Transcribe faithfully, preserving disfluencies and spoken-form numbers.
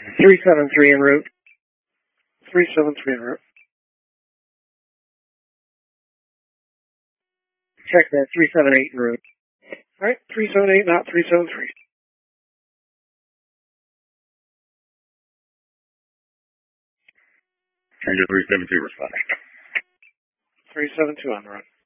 three seven three en route. three seven three en route. Check that, three seven eight en route. Alright, three seven eight, not three seven three. Change three seven two responding. three seven two on the run.